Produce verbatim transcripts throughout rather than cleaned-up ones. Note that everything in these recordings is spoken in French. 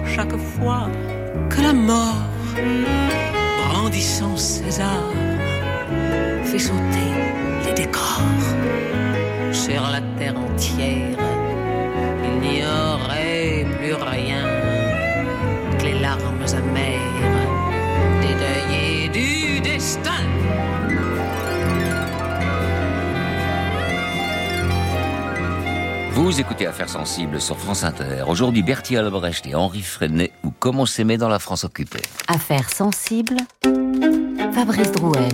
chaque fois que la mort, brandissant ses armes, fait sauter les décors. Sur la terre entière, il n'y aurait plus rien que les larmes amères des deuils et du destin. Vous écoutez Affaires sensibles sur France Inter. Aujourd'hui, Berthier Albrecht et Henri Freinet, ou Comment s'aimer dans la France occupée. Affaires sensibles, Fabrice Drouel.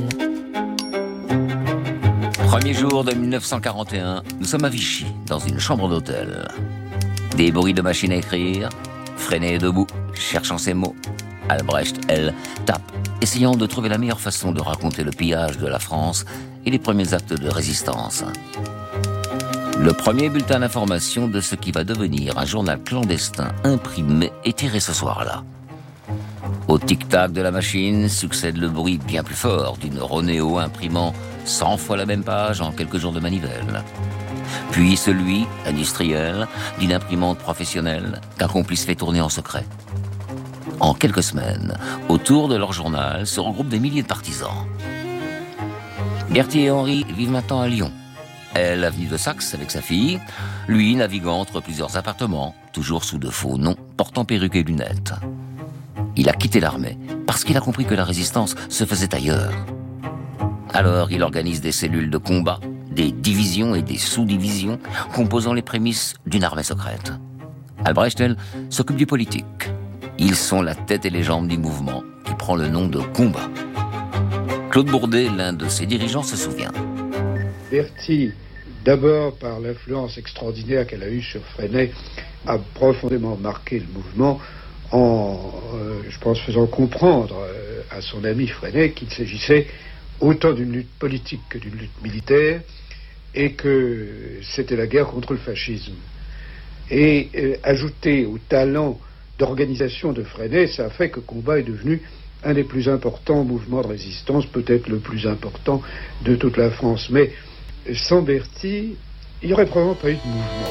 Premier jour de mille neuf cent quarante et un, nous sommes à Vichy, dans une chambre d'hôtel. Des bruits de machine à écrire, Freinet est debout, cherchant ses mots. Albrecht, elle, tape, essayant de trouver la meilleure façon de raconter le pillage de la France et les premiers actes de résistance. Le premier bulletin d'information de ce qui va devenir un journal clandestin imprimé est tiré ce soir-là. Au tic-tac de la machine succède le bruit bien plus fort d'une Ronéo imprimant cent fois la même page en quelques jours de manivelle. Puis celui, industriel, d'une imprimante professionnelle qu'un complice fait tourner en secret. En quelques semaines, autour de leur journal se regroupent des milliers de partisans. Berthier et Henri vivent maintenant à Lyon. Elle, avenue de Saxe avec sa fille, lui naviguant entre plusieurs appartements, toujours sous de faux noms, portant perruque et lunettes. Il a quitté l'armée parce qu'il a compris que la résistance se faisait ailleurs. Alors il organise des cellules de combat, des divisions et des sous-divisions composant les prémices d'une armée secrète. Albrecht, elle, s'occupe du politique. Ils sont la tête et les jambes du mouvement qui prend le nom de combat. Claude Bourdet, l'un de ses dirigeants, se souvient. Berthier, d'abord par l'influence extraordinaire qu'elle a eue sur Freinet, a profondément marqué le mouvement en, euh, je pense, faisant comprendre euh, à son ami Freinet qu'il s'agissait autant d'une lutte politique que d'une lutte militaire et que c'était la guerre contre le fascisme. Et euh, ajouté au talent d'organisation de Freinet, ça a fait que Combat est devenu un des plus importants mouvements de résistance, peut-être le plus important de toute la France. Mais sans Berthier, il n'y aurait probablement pas eu de mouvement.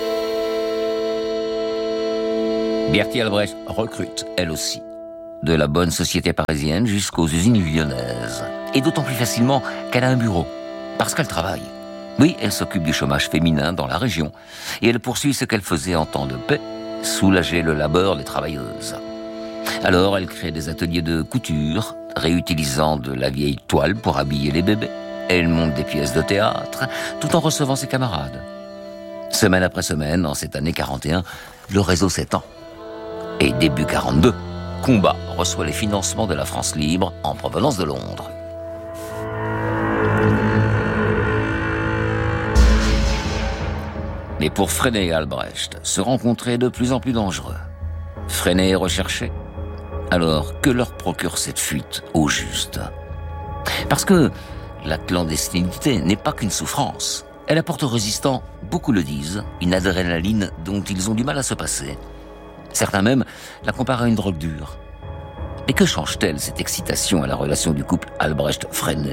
Berthier Albrecht recrute, elle aussi, de la bonne société parisienne jusqu'aux usines lyonnaises. Et d'autant plus facilement qu'elle a un bureau, parce qu'elle travaille. Oui, elle s'occupe du chômage féminin dans la région, et elle poursuit ce qu'elle faisait en temps de paix, soulager le labeur des travailleuses. Alors, elle crée des ateliers de couture, réutilisant de la vieille toile pour habiller les bébés. Elle monte des pièces de théâtre, tout en recevant ses camarades. Semaine après semaine, en cette année quarante et un, le réseau s'étend. Et début quarante-deux, Combat reçoit les financements de la France libre en provenance de Londres. Mais pour Freinet et Albrecht, se rencontrer est de plus en plus dangereux. Freinet est recherché. Alors, que leur procure cette fuite au juste ? Parce que la clandestinité n'est pas qu'une souffrance. Elle apporte aux résistants, beaucoup le disent, une adrénaline dont ils ont du mal à se passer. Certains même la comparent à une drogue dure. Mais que change-t-elle, cette excitation, à la relation du couple Albrecht-Freinet ?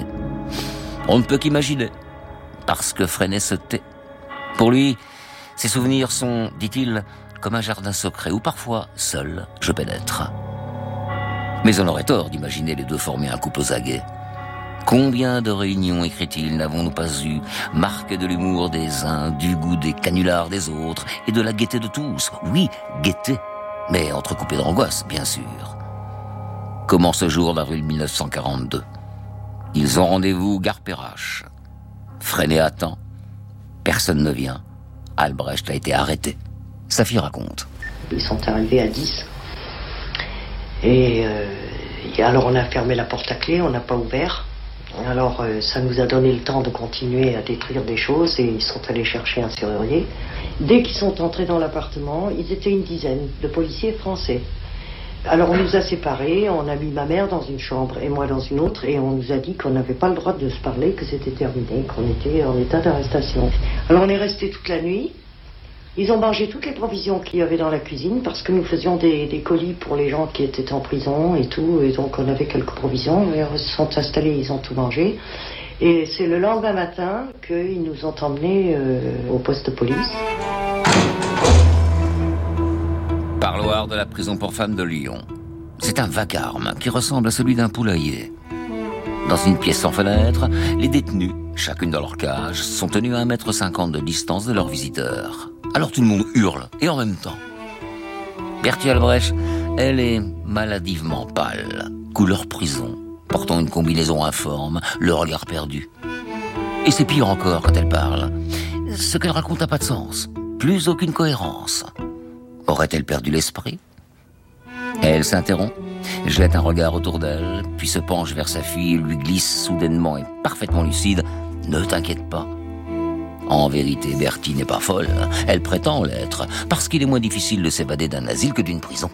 On ne peut qu'imaginer. Parce que Freinet se tait. Pour lui, ses souvenirs sont, dit-il, comme un jardin secret où parfois, seul, je pénètre. Mais on aurait tort d'imaginer les deux former un couple aux aguets. Combien de réunions, écrit-il, n'avons-nous pas eues, marquées de l'humour des uns, du goût des canulars des autres, et de la gaieté de tous. Oui, gaieté, mais entrecoupée d'angoisse, bien sûr. Comment ce jour d'avril mille neuf cent quarante-deux ? Ils ont rendez-vous gare Perrache. Freinet attend. Personne ne vient. Albrecht a été arrêté. Sa fille raconte. Ils sont arrivés à dix. Et, euh, et alors on a fermé la porte à clé, on n'a pas ouvert. Alors euh, ça nous a donné le temps de continuer à détruire des choses et ils sont allés chercher un serrurier. Dès qu'ils sont entrés dans l'appartement, ils étaient une dizaine de policiers français. Alors on nous a séparés, on a mis ma mère dans une chambre et moi dans une autre et on nous a dit qu'on n'avait pas le droit de se parler, que c'était terminé, qu'on était en état d'arrestation. Alors on est resté toute la nuit. Ils ont mangé toutes les provisions qu'il y avait dans la cuisine parce que nous faisions des, des colis pour les gens qui étaient en prison et tout. Et donc on avait quelques provisions. Ils se sont installés, ils ont tout mangé. Et c'est le lendemain matin qu'ils nous ont emmenés euh, au poste de police. Parloir couloir de la prison pour femmes de Lyon. C'est un vacarme qui ressemble à celui d'un poulailler. Dans une pièce sans fenêtre, les détenus, chacune dans leur cage, sont tenus à un mètre cinquante de distance de leurs visiteurs. Alors tout le monde hurle, et en même temps. Bertie Albrecht, elle est maladivement pâle, couleur prison, portant une combinaison informe, le regard perdu. Et c'est pire encore quand elle parle. Ce qu'elle raconte n'a pas de sens, plus aucune cohérence. Aurait-elle perdu l'esprit ? Elle s'interrompt, jette un regard autour d'elle, puis se penche vers sa fille et lui glisse soudainement et parfaitement lucide « Ne t'inquiète pas ». En vérité, Bertie n'est pas folle, elle prétend l'être, parce qu'il est moins difficile de s'évader d'un asile que d'une prison.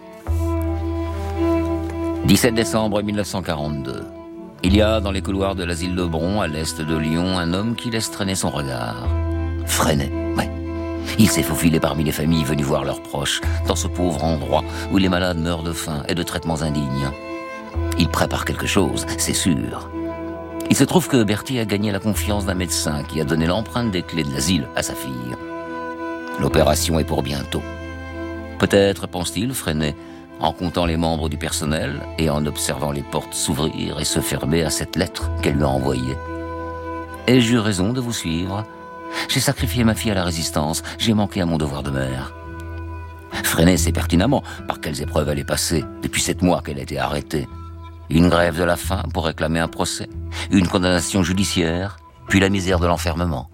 dix-sept décembre mille neuf cent quarante-deux. Il y a dans les couloirs de l'asile de Bron, à l'est de Lyon, un homme qui laisse traîner son regard. Freinet, ouais. Il s'est faufilé parmi les familles venues voir leurs proches, dans ce pauvre endroit où les malades meurent de faim et de traitements indignes. Il prépare quelque chose, c'est sûr. Il se trouve que Bertie a gagné la confiance d'un médecin qui a donné l'empreinte des clés de l'asile à sa fille. L'opération est pour bientôt. Peut-être, pense-t-il, Freinet, en comptant les membres du personnel et en observant les portes s'ouvrir et se fermer à cette lettre qu'elle lui a envoyée. Ai-je eu raison de vous suivre ? J'ai sacrifié ma fille à la résistance, j'ai manqué à mon devoir de mère. Freinet sait pertinemment par quelles épreuves elle est passée depuis sept mois qu'elle a été arrêtée. Une grève de la faim pour réclamer un procès, une condamnation judiciaire, puis la misère de l'enfermement.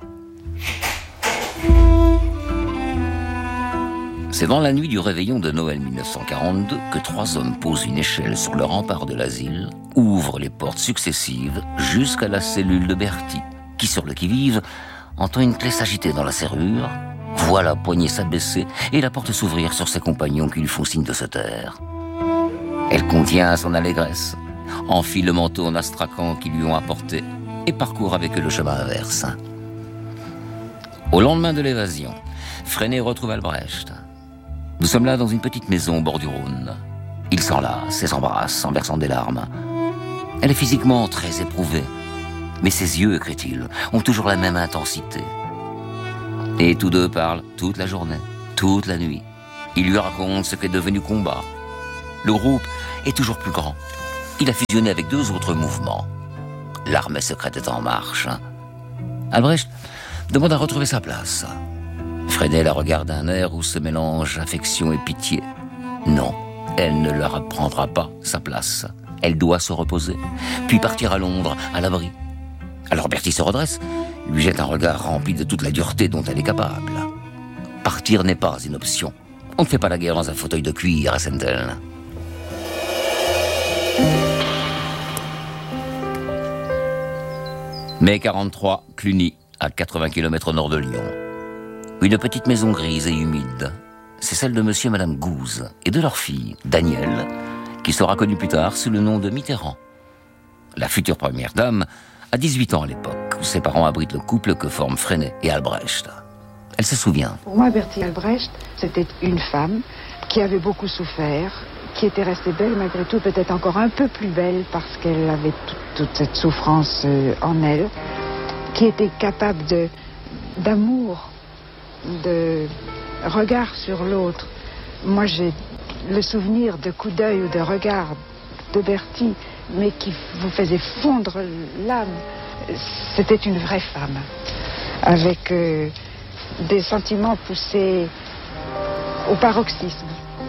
C'est dans la nuit du réveillon de Noël mille neuf cent quarante-deux que trois hommes posent une échelle sur le rempart de l'asile, ouvrent les portes successives jusqu'à la cellule de Bertie, qui, sur le qui-vive, entend une clé s'agiter dans la serrure, voit la poignée s'abaisser et la porte s'ouvrir sur ses compagnons qui lui font signe de se taire. Elle contient son allégresse, enfile le manteau en astrakhan qu'ils lui ont apporté et parcourt avec eux le chemin inverse. Au lendemain de l'évasion, Freinet retrouve Albrecht. Nous sommes là dans une petite maison au bord du Rhône. Ils s'enlacent et s'embrassent en versant des larmes. Elle est physiquement très éprouvée, mais ses yeux, écrit-il, ont toujours la même intensité. Et tous deux parlent toute la journée, toute la nuit. Il lui raconte ce qu'est devenu Combat. Le groupe est toujours plus grand. Il a fusionné avec deux autres mouvements. L'armée secrète est en marche. Albrecht demande à retrouver sa place. Freinet la regarde d'un air où se mélangent affection et pitié. Non, elle ne leur apprendra pas sa place. Elle doit se reposer, puis partir à Londres, à l'abri. Alors Bertie se redresse, lui jette un regard rempli de toute la dureté dont elle est capable. Partir n'est pas une option. On ne fait pas la guerre dans un fauteuil de cuir à Saint-El. mai quarante-trois, Cluny, à quatre-vingts kilomètres au nord de Lyon. Une petite maison grise et humide. C'est celle de monsieur et madame Gouze et de leur fille, Danielle, qui sera connue plus tard sous le nom de Mitterrand. La future première dame a dix-huit ans à l'époque, où ses parents abritent le couple que forment Freinet et Albrecht. Elle se souvient. Pour moi, Bertie Albrecht, c'était une femme qui avait beaucoup souffert, qui était restée belle malgré tout, peut-être encore un peu plus belle parce qu'elle avait toute, toute cette souffrance euh, en elle, qui était capable de, d'amour, de regard sur l'autre. Moi, j'ai le souvenir de coups d'œil ou de regard de Bertie, mais qui vous faisait fondre l'âme. C'était une vraie femme, avec euh, des sentiments poussés au paroxysme.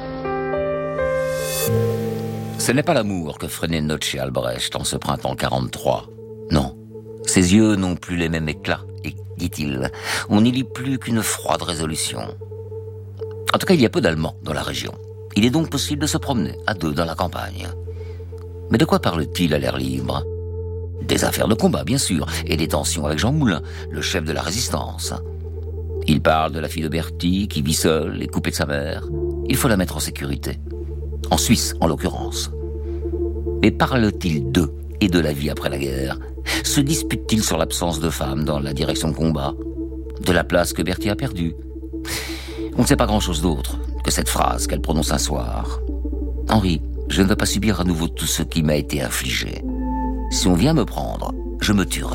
Ce n'est pas l'amour que Freinet note chez Albrecht en ce printemps quarante-trois. Non, ses yeux n'ont plus les mêmes éclats, et, dit-il, on n'y lit plus qu'une froide résolution. En tout cas, il y a peu d'Allemands dans la région. Il est donc possible de se promener à deux dans la campagne. Mais de quoi parle-t-il à l'air libre ? Des affaires de combat, bien sûr, et des tensions avec Jean Moulin, le chef de la résistance. Il parle de la fille de Bertie, qui vit seule et coupée de sa mère. Il faut la mettre en sécurité. En Suisse, en l'occurrence. Mais parle-t-il d'eux et de la vie après la guerre ? Se dispute-t-il sur l'absence de femmes dans la direction de combat ? De la place que Bertie a perdue ? On ne sait pas grand-chose d'autre que cette phrase qu'elle prononce un soir. « Henri, je ne veux pas subir à nouveau tout ce qui m'a été infligé. Si on vient me prendre, je me tuerai. »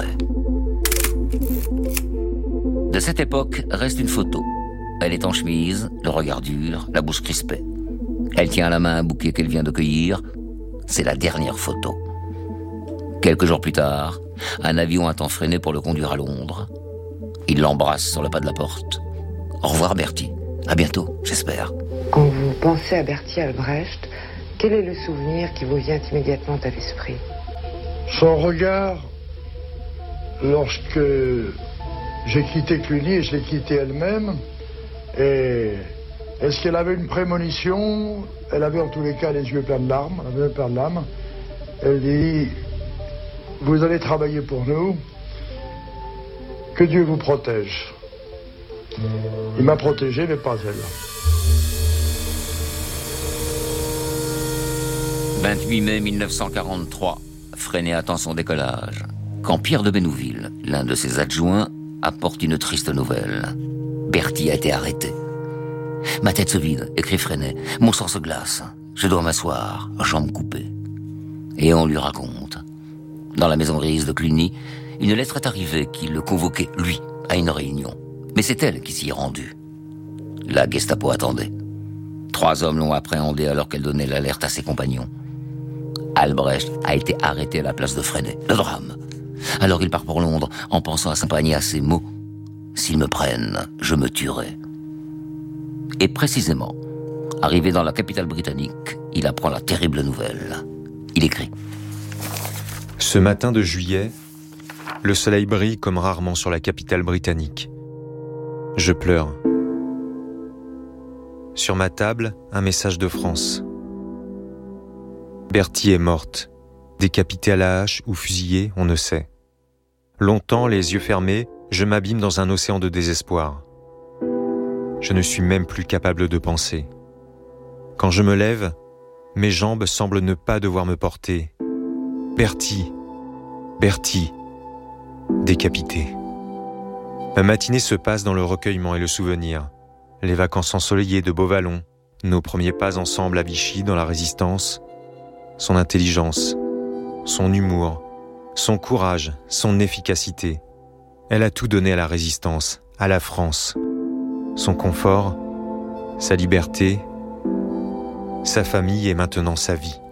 De cette époque reste une photo. Elle est en chemise, le regard dur, la bouche crispée. Elle tient à la main un bouquet qu'elle vient de cueillir. C'est la dernière photo. Quelques jours plus tard, un avion attend Freinet pour le conduire à Londres. Il l'embrasse sur le pas de la porte. Au revoir Bertie. À bientôt, j'espère. Quand vous pensez à Bertie Albrecht, quel est le souvenir qui vous vient immédiatement à l'esprit? Son regard, lorsque j'ai quitté Cluny, et je l'ai quitté elle-même, et est-ce qu'elle avait une prémonition? Elle avait en tous les cas les yeux pleins de larmes, elle avait plein de larmes. Elle dit, vous allez travailler pour nous, que Dieu vous protège. Il m'a protégé, mais pas elle. vingt-huit mai mille neuf cent quarante-trois, Freinet attend son décollage, quand Pierre de Bénouville, l'un de ses adjoints, apporte une triste nouvelle. Bertie a été arrêté. Ma tête se vide, écrit Freinet. Mon sang se glace. Je dois m'asseoir, jambes coupées. Et on lui raconte. Dans la maison grise de Cluny, une lettre est arrivée qui le convoquait, lui, à une réunion. Mais c'est elle qui s'y est rendue. La Gestapo attendait. Trois hommes l'ont appréhendée alors qu'elle donnait l'alerte à ses compagnons. Albrecht a été arrêté à la place de Freinet. Le drame. Alors il part pour Londres en pensant à s'accompagner à ces mots. S'ils me prennent, je me tuerai. Et précisément, arrivé dans la capitale britannique, il apprend la terrible nouvelle. Il écrit. Ce matin de juillet, le soleil brille comme rarement sur la capitale britannique. Je pleure. Sur ma table, un message de France. Bertie est morte, décapitée à la hache ou fusillée, on ne sait. Longtemps, les yeux fermés, je m'abîme dans un océan de désespoir. Je ne suis même plus capable de penser. Quand je me lève, mes jambes semblent ne pas devoir me porter. Bertie, Bertie, décapité. Ma matinée se passe dans le recueillement et le souvenir. Les vacances ensoleillées de Beauvallon, nos premiers pas ensemble à Vichy dans la Résistance, son intelligence, son humour, son courage, son efficacité. Elle a tout donné à la Résistance, à la France. Son confort, sa liberté, sa famille et maintenant sa vie.